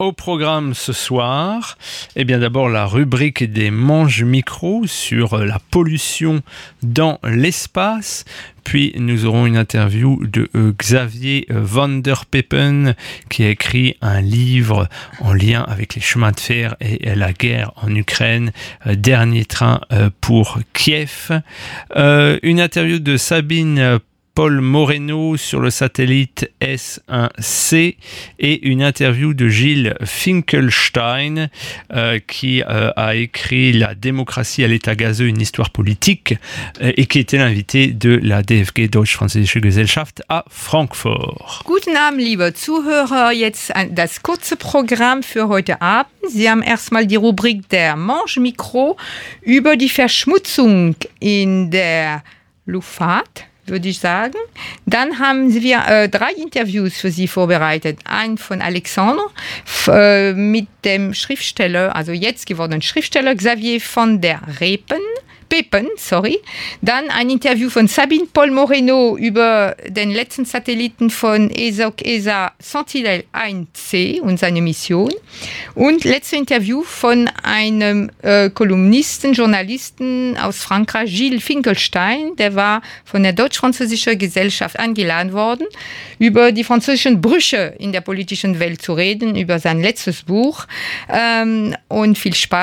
Au programme ce soir, eh bien d'abord la rubrique des manges-micros sur la pollution dans l'espace. Puis nous aurons une interview de Xavier van der Peppen qui a écrit un livre en lien avec les chemins de fer et la guerre en Ukraine, Dernier train pour Kiev. Une interview de Sabine Paul Moreno sur le satellite S1C et une interview de Gilles Finkelstein qui a écrit La démocratie à l'état gazeux, une histoire politique et qui était l'invité de la DFG Deutsch-Französische Gesellschaft à Francfort. Guten Abend, liebe Zuhörer. Jetzt das kurze Programm für heute Abend. Sie haben erstmal die Rubrik der Manche-Mikro über die Verschmutzung in der Luftfahrt, würde ich sagen. Dann haben wir 3 Interviews für Sie vorbereitet. Ein von Alexander mit dem Schriftsteller, also jetzt gewordenen Schriftsteller Xavier van der Peppen. Dann ein Interview von Sabine Paul Moreno über den letzten Satelliten von ESA Sentinel-1C und seine Mission. Und letztes Interview von einem Kolumnisten, Journalisten aus Frankreich, Gilles Finkelstein. Der war von der Deutsch-Französischen Gesellschaft eingeladen worden, über die französischen Brüche in der politischen Welt zu reden, über sein letztes Buch. Und viel Spaß